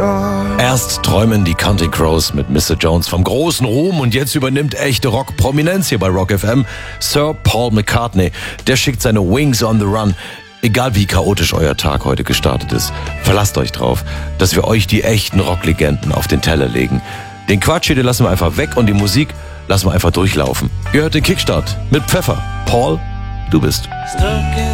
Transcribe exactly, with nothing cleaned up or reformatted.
Erst träumen die Counting Crows mit Mister Jones vom großen Ruhm und jetzt übernimmt echte Rock-Prominenz hier bei Rock F M. Sir Paul McCartney, der schickt seine Wings on the Run. Egal wie chaotisch euer Tag heute gestartet ist, verlasst euch drauf, dass wir euch die echten Rocklegenden auf den Teller legen. Den Quatsch hier, den lassen wir einfach weg und die Musik lassen wir einfach durchlaufen. Ihr hört den Kickstart mit Pfeffer. Paul, du bist.